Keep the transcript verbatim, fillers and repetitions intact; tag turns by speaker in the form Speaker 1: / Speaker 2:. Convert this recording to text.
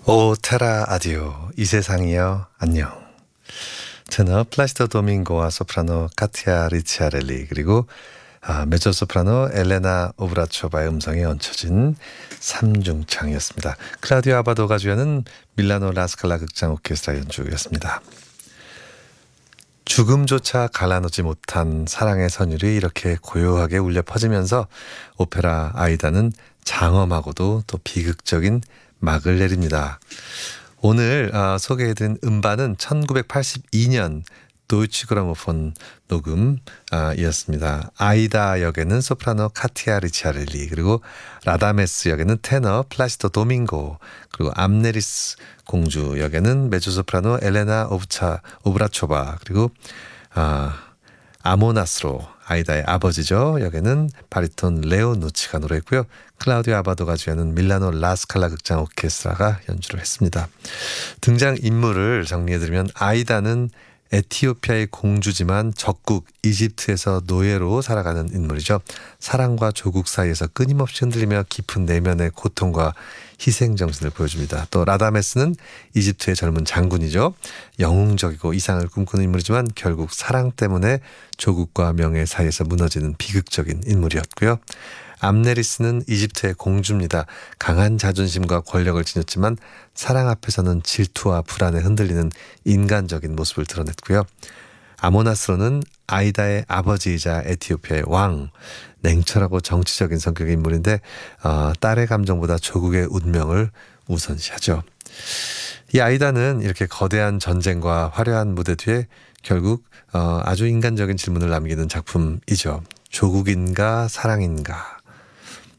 Speaker 1: 오 테라 아디오 이 세상이여 안녕. 테너 플라시도 도밍고와 소프라노 카티아 리치아렐리 그리고 아, 메조소프라노 엘레나 오브라초바의 음성이 얹혀진 삼중창이었습니다. 클라우디오 아바도가 주연은 밀라노 라스칼라 극장 오케스트라 연주였습니다. 죽음조차 갈라놓지 못한 사랑의 선율이 이렇게 고요하게 울려 퍼지면서 오페라 아이다는 장엄하고도 또 비극적인 막을 내립니다. 오늘 어, 소개해드린 음반은 천구백팔십이 년 도이치 그라모폰 녹음이었습니다. 아이다 역에는 소프라노 카티아 리치아렐리 그리고 라다메스 역에는 테너 플라시도 도밍고 그리고 암네리스 공주 역에는 메조소프라노 엘레나 오브차 오브라초바 그리고 아, 아모나스로 아이다의 아버지죠. 역에는 바리톤 레오 누치가 노래했고요. 클라우디오 아바도가 주연은 밀라노 라스칼라 극장 오케스트라가 연주를 했습니다. 등장 인물을 정리해드리면 아이다는 에티오피아의 공주지만 적국 이집트에서 노예로 살아가는 인물이죠. 사랑과 조국 사이에서 끊임없이 흔들리며 깊은 내면의 고통과 희생정신을 보여줍니다. 또 라다메스는 이집트의 젊은 장군이죠. 영웅적이고 이상을 꿈꾸는 인물이지만 결국 사랑 때문에 조국과 명예 사이에서 무너지는 비극적인 인물이었고요. 암네리스는 이집트의 공주입니다. 강한 자존심과 권력을 지녔지만 사랑 앞에서는 질투와 불안에 흔들리는 인간적인 모습을 드러냈고요. 아모나스로는 아이다의 아버지이자 에티오피아의 왕, 냉철하고 정치적인 성격의 인물인데 어, 딸의 감정보다 조국의 운명을 우선시하죠. 이 아이다는 이렇게 거대한 전쟁과 화려한 무대 뒤에 결국 어, 아주 인간적인 질문을 남기는 작품이죠. 조국인가 사랑인가?